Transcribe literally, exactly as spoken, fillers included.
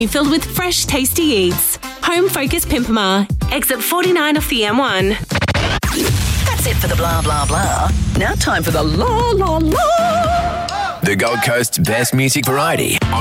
Filled with fresh, tasty eats. Home Focus Pimpama. Exit forty-nine off the M one. That's it for the blah, blah, blah. Now time for the la, la, la. The Gold Coast's best music variety on